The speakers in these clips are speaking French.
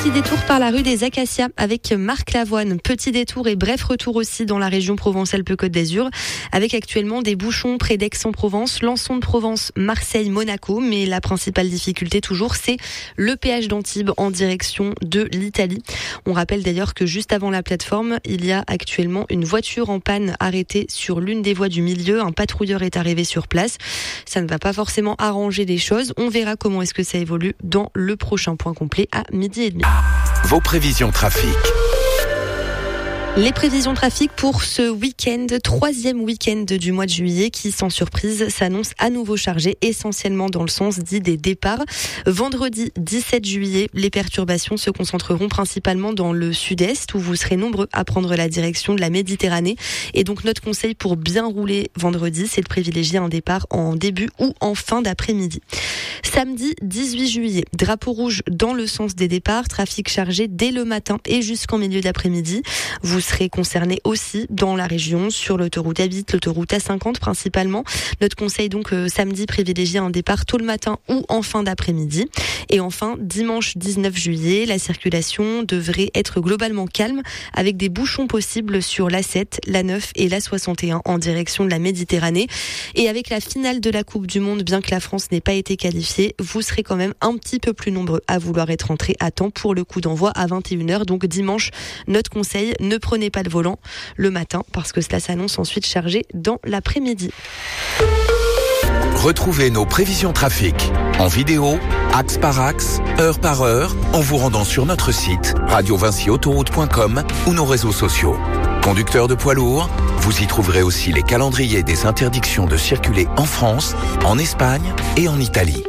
Petit détour par la rue des Acacias avec Marc Lavoine. Petit détour et bref retour aussi dans la région Provence-Alpes-Côte d'Azur avec actuellement des bouchons près d'Aix-en-Provence, Lançon de Provence, Marseille, Monaco. Mais la principale difficulté toujours, c'est le péage d'Antibes en direction de l'Italie. On rappelle d'ailleurs que juste avant la plateforme, il y a actuellement une voiture en panne arrêtée sur l'une des voies du milieu. Un patrouilleur est arrivé sur place. Ça ne va pas forcément arranger les choses. On verra comment est-ce que ça évolue dans le prochain point complet à 12h30. Vos prévisions trafic. Les prévisions trafic pour ce week-end, 3e week-end du mois de juillet qui, sans surprise, s'annonce à nouveau chargé, essentiellement dans le sens dit des départs. Vendredi 17 juillet, les perturbations se concentreront principalement dans le sud-est où vous serez nombreux à prendre la direction de la Méditerranée. Et donc notre conseil pour bien rouler vendredi, c'est de privilégier un départ en début ou en fin d'après-midi. Samedi 18 juillet, drapeau rouge dans le sens des départs, trafic chargé dès le matin et jusqu'en milieu d'après-midi. Vous serez concerné aussi dans la région sur l'autoroute A8, l'autoroute A50 principalement. Notre conseil donc samedi, privilégier un départ tôt le matin ou en fin d'après-midi. Et enfin, dimanche 19 juillet, la circulation devrait être globalement calme avec des bouchons possibles sur l'A7, l'A9 et l'A61 en direction de la Méditerranée. Et avec la finale de la Coupe du Monde, bien que la France n'ait pas été qualifiée, vous serez quand même un petit peu plus nombreux à vouloir être rentrés à temps pour le coup d'envoi à 21h. Donc dimanche, notre conseil, ne prenez pas le volant le matin parce que cela s'annonce ensuite chargé dans l'après-midi. Retrouvez nos prévisions trafic en vidéo, axe par axe, heure par heure, en vous rendant sur notre site radiovincyautoroute.com ou nos réseaux sociaux. Conducteurs de poids lourds, vous y trouverez aussi les calendriers des interdictions de circuler en France, en Espagne et en Italie.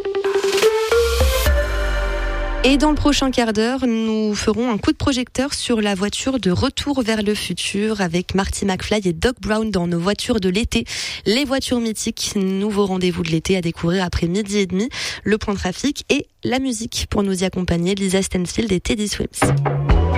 Et dans le prochain quart d'heure, nous ferons un coup de projecteur sur la voiture de Retour vers le futur avec Marty McFly et Doc Brown dans nos voitures de l'été. Les voitures mythiques, nouveau rendez-vous de l'été à découvrir après 12h30. Le point trafic et la musique pour nous y accompagner, Lisa Stanfield et Teddy Swims.